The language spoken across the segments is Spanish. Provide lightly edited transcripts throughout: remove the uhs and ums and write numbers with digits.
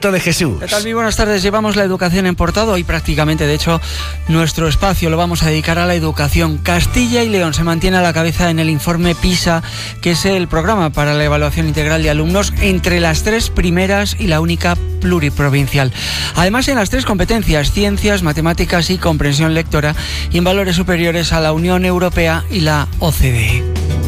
Alberto de Jesús. ¿Qué tal? Muy buenas tardes. Llevamos la educación en portada. Hoy prácticamente, de hecho, nuestro espacio lo vamos a dedicar a la educación. Castilla y León se mantiene a la cabeza en el informe PISA, que es el programa para la evaluación integral de alumnos entre las 3 primeras y la única pluriprovincial. Además, en las 3 competencias, ciencias, matemáticas y comprensión lectora, y en valores superiores a la Unión Europea y la OCDE.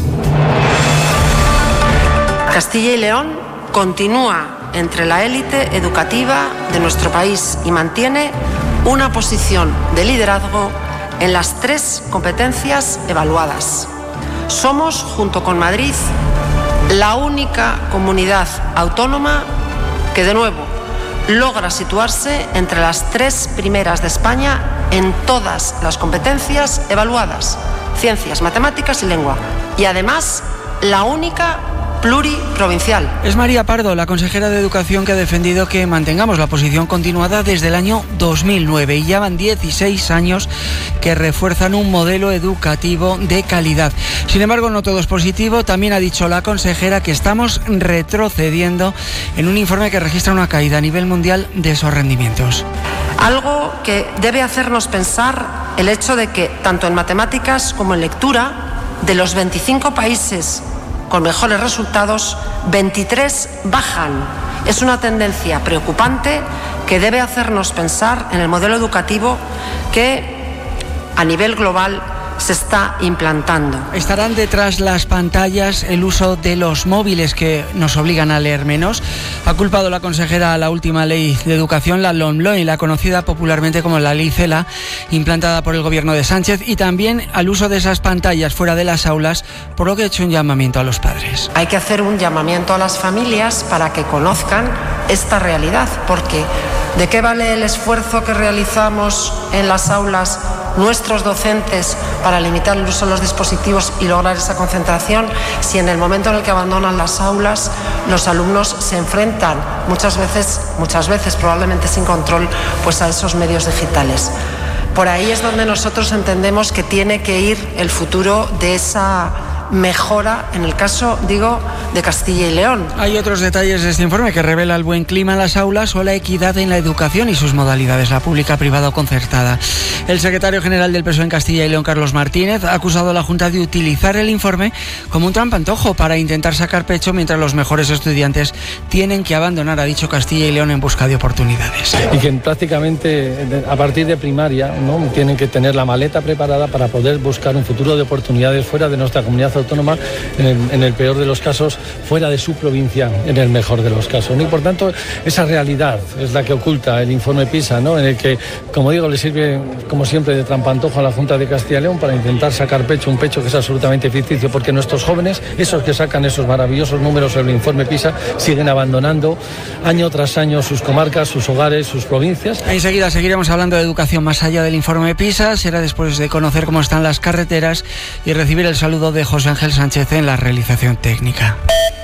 Castilla y León continúa entre la élite educativa de nuestro país y mantiene una posición de liderazgo en las 3 competencias evaluadas. Somos, junto con Madrid, la única comunidad autónoma que, de nuevo, logra situarse entre las 3 primeras de España en todas las competencias evaluadas: ciencias, matemáticas y lengua. Y además, la única pluriprovincial. Es María Pardo, la consejera de Educación, que ha defendido que mantengamos la posición continuada desde el año 2009 y ya van 16 años que refuerzan un modelo educativo de calidad. Sin embargo, no todo es positivo. También ha dicho la consejera que estamos retrocediendo en un informe que registra una caída a nivel mundial de esos rendimientos. Algo que debe hacernos pensar el hecho de que, tanto en matemáticas como en lectura, de los 25 países con mejores resultados, 23 bajan. Es una tendencia preocupante que debe hacernos pensar en el modelo educativo que a nivel global se está implantando. Estarán detrás las pantallas el uso de los móviles que nos obligan a leer menos. Ha culpado la consejera a la última ley de educación, la LOMLOE, la conocida popularmente como la Ley CELA, implantada por el gobierno de Sánchez, y también al uso de esas pantallas fuera de las aulas, por lo que ha hecho un llamamiento a los padres. Hay que hacer un llamamiento a las familias para que conozcan esta realidad, porque ¿de qué vale el esfuerzo que realizamos en las aulas nuestros docentes para limitar el uso de los dispositivos y lograr esa concentración, si en el momento en el que abandonan las aulas los alumnos se enfrentan muchas veces probablemente sin control, pues a esos medios digitales? Por ahí es donde nosotros entendemos que tiene que ir el futuro de esa mejora, en el caso, digo, de Castilla y León. Hay otros detalles de este informe que revela el buen clima en las aulas o la equidad en la educación y sus modalidades, la pública, privada o concertada. El secretario general del PSOE en Castilla y León, Carlos Martínez, ha acusado a la Junta de utilizar el informe como un trampantojo para intentar sacar pecho mientras los mejores estudiantes tienen que abandonar, ha dicho, Castilla y León en busca de oportunidades. Y que prácticamente a partir de primaria, ¿no?, tienen que tener la maleta preparada para poder buscar un futuro de oportunidades fuera de nuestra comunidad autónoma, en el peor de los casos, fuera de su provincia, en el mejor de los casos, ¿no? Y por tanto, esa realidad es la que oculta el informe PISA, ¿no?, en el que, como digo, le sirve, como siempre, de trampantojo a la Junta de Castilla y León para intentar sacar pecho, un pecho que es absolutamente ficticio, porque nuestros jóvenes, esos que sacan esos maravillosos números sobre el informe PISA, siguen abandonando año tras año sus comarcas, sus hogares, sus provincias. Enseguida seguiremos hablando de educación más allá del informe PISA. Será después de conocer cómo están las carreteras y recibir el saludo de José Ángel Sánchez en la realización técnica.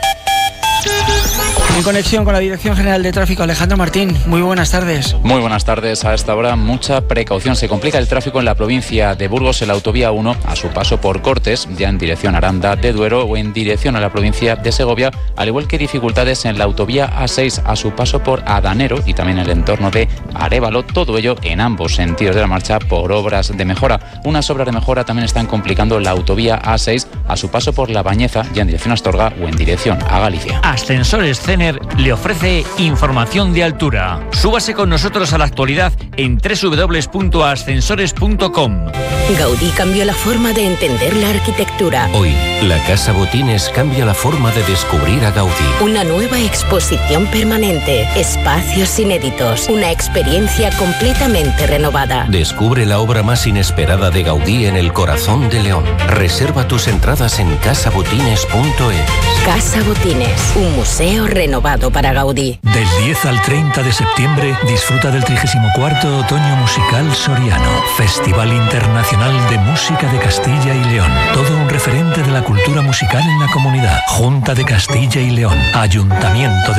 En conexión con la Dirección General de Tráfico, Alejandro Martín, muy buenas tardes. Muy buenas tardes. A esta hora mucha precaución. Se complica el tráfico en la provincia de Burgos en la autovía 1 a su paso por Cortes, ya en dirección a Aranda de Duero, o en dirección a la provincia de Segovia, al igual que dificultades en la autovía A6 a su paso por Adanero y también en el entorno de Arévalo, todo ello en ambos sentidos de la marcha por obras de mejora. Unas obras de mejora también están complicando la autovía A6 a su paso por La Bañeza, ya en dirección a Astorga o en dirección a Galicia. Ascensores Cener le ofrece información de altura. Súbase con nosotros a la actualidad en www.ascensores.com. Gaudí cambió la forma de entender la arquitectura. Hoy, la Casa Botines cambia la forma de descubrir a Gaudí. Una nueva exposición permanente, espacios inéditos, una experiencia completamente renovada. Descubre la obra más inesperada de Gaudí en el corazón de León. Reserva tus entradas en casabotines.es. Casa Botines, un museo renovado para Gaudí. Del 10 al 30 de septiembre disfruta del 34º Otoño Musical Soriano, Festival Internacional de Música de Castilla y León. Todo un referente de la cultura musical en la comunidad. Junta de Castilla y León, Ayuntamiento de